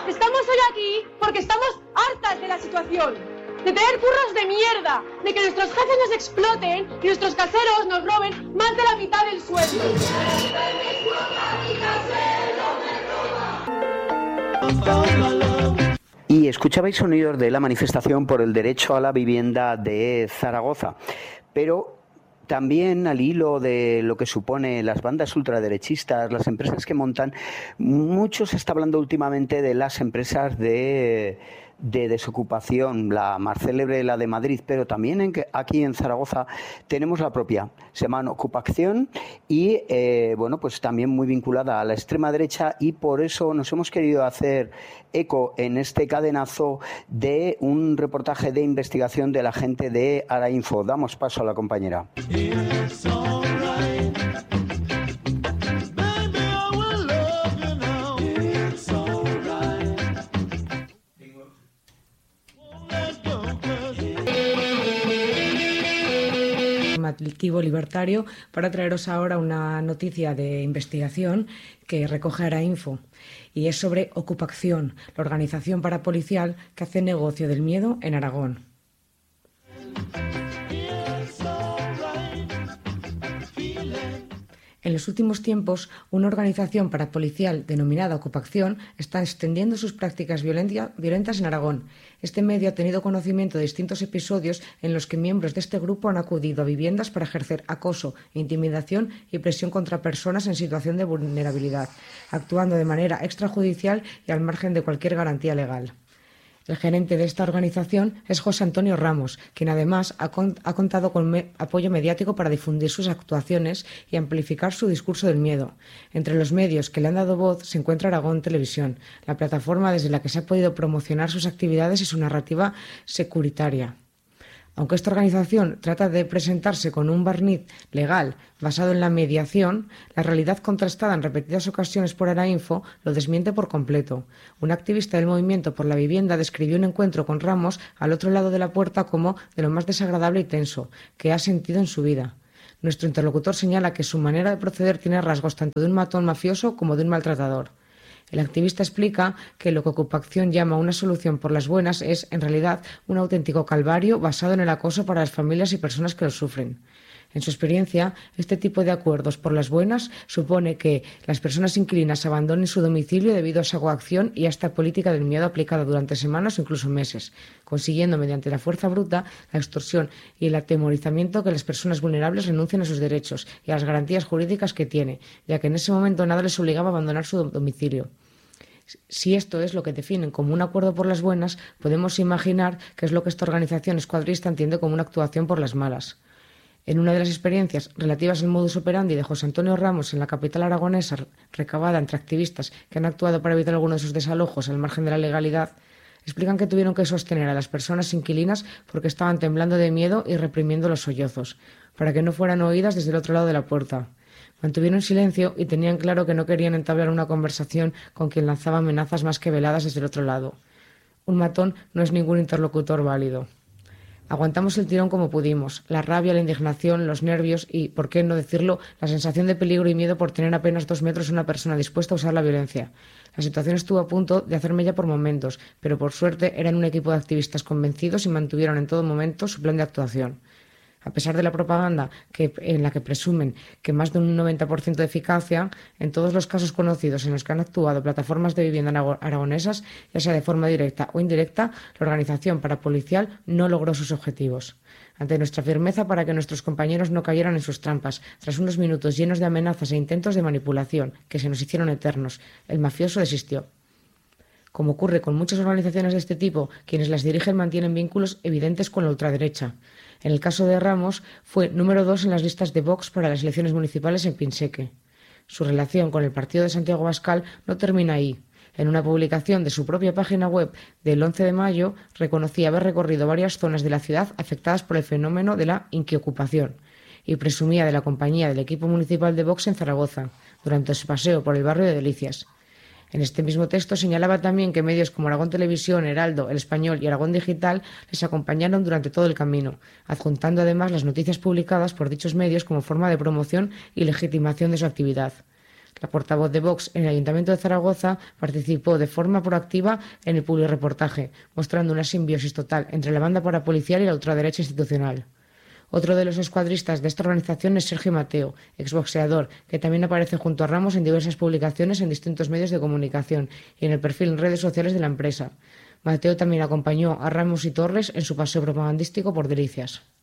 Estamos hoy aquí porque estamos hartas de la situación, de tener curros de mierda, de que nuestros jefes nos exploten y nuestros caseros nos roben más de la mitad del sueldo. Y escuchabais sonidos de la manifestación por el derecho a la vivienda de Zaragoza, pero también al hilo de lo que supone las bandas ultraderechistas, las empresas que montan, mucho se está hablando últimamente de las empresas de desocupación, la más célebre, la de Madrid, pero también aquí en Zaragoza tenemos la propia, se llama Ocupación y pues también muy vinculada a la extrema derecha, y por eso nos hemos querido hacer eco en este cadenazo de un reportaje de investigación de la gente de Arainfo. Damos paso a la compañera. Alternativo libertario para traeros ahora una noticia de investigación que recoge Arainfo y es sobre Ocupación, la organización parapolicial que hace negocio del miedo en Aragón. En los últimos tiempos, una organización parapolicial denominada Ocupación está extendiendo sus prácticas violentas en Aragón. Este medio ha tenido conocimiento de distintos episodios en los que miembros de este grupo han acudido a viviendas para ejercer acoso, intimidación y presión contra personas en situación de vulnerabilidad, actuando de manera extrajudicial y al margen de cualquier garantía legal. El gerente de esta organización es José Antonio Ramos, quien además ha contado con apoyo mediático para difundir sus actuaciones y amplificar su discurso del miedo. Entre los medios que le han dado voz se encuentra Aragón Televisión, la plataforma desde la que se ha podido promocionar sus actividades y su narrativa securitaria. Aunque esta organización trata de presentarse con un barniz legal basado en la mediación, la realidad contrastada en repetidas ocasiones por Arainfo lo desmiente por completo. Un activista del movimiento por la vivienda describió un encuentro con Ramos al otro lado de la puerta como de lo más desagradable y tenso que ha sentido en su vida. Nuestro interlocutor señala que su manera de proceder tiene rasgos tanto de un matón mafioso como de un maltratador. El activista explica que lo que Ocupación llama una solución por las buenas es, en realidad, un auténtico calvario basado en el acoso para las familias y personas que lo sufren. En su experiencia, este tipo de acuerdos por las buenas supone que las personas inquilinas abandonen su domicilio debido a esa coacción y a esta política del miedo aplicada durante semanas o incluso meses, consiguiendo mediante la fuerza bruta, la extorsión y el atemorizamiento que las personas vulnerables renuncien a sus derechos y a las garantías jurídicas que tiene, ya que en ese momento nada les obligaba a abandonar su domicilio. Si esto es lo que definen como un acuerdo por las buenas, podemos imaginar qué es lo que esta organización escuadrista entiende como una actuación por las malas. En una de las experiencias relativas al modus operandi de José Antonio Ramos en la capital aragonesa, recabada entre activistas que han actuado para evitar algunos de sus desalojos al margen de la legalidad, explican que tuvieron que sostener a las personas inquilinas porque estaban temblando de miedo y reprimiendo los sollozos, para que no fueran oídas desde el otro lado de la puerta. Mantuvieron silencio y tenían claro que no querían entablar una conversación con quien lanzaba amenazas más que veladas desde el otro lado. Un matón no es ningún interlocutor válido. Aguantamos el tirón como pudimos, la rabia, la indignación, los nervios y, por qué no decirlo, la sensación de peligro y miedo por tener apenas 2 metros una persona dispuesta a usar la violencia. La situación estuvo a punto de hacerme ya por momentos, pero por suerte eran un equipo de activistas convencidos y mantuvieron en todo momento su plan de actuación. A pesar de la propaganda en la que presumen que más de un 90% de eficacia, en todos los casos conocidos en los que han actuado plataformas de vivienda aragonesas, ya sea de forma directa o indirecta, la organización parapolicial no logró sus objetivos. Ante nuestra firmeza para que nuestros compañeros no cayeran en sus trampas, tras unos minutos llenos de amenazas e intentos de manipulación que se nos hicieron eternos, el mafioso desistió. Como ocurre con muchas organizaciones de este tipo, quienes las dirigen mantienen vínculos evidentes con la ultraderecha. En el caso de Ramos, fue número 2 en las listas de Vox para las elecciones municipales en Pinseque. Su relación con el partido de Santiago Abascal no termina ahí. En una publicación de su propia página web del 11 de mayo, reconocía haber recorrido varias zonas de la ciudad afectadas por el fenómeno de la inquiocupación y presumía de la compañía del equipo municipal de Vox en Zaragoza, durante su paseo por el barrio de Delicias. En este mismo texto señalaba también que medios como Aragón Televisión, Heraldo, El Español y Aragón Digital les acompañaron durante todo el camino, adjuntando además las noticias publicadas por dichos medios como forma de promoción y legitimación de su actividad. La portavoz de Vox en el Ayuntamiento de Zaragoza participó de forma proactiva en el publirreportaje, mostrando una simbiosis total entre la banda parapolicial y la ultraderecha institucional. Otro de los escuadristas de esta organización es Sergio Mateo, exboxeador, que también aparece junto a Ramos en diversas publicaciones en distintos medios de comunicación y en el perfil en redes sociales de la empresa. Mateo también acompañó a Ramos y Torres en su paseo propagandístico por Delicias.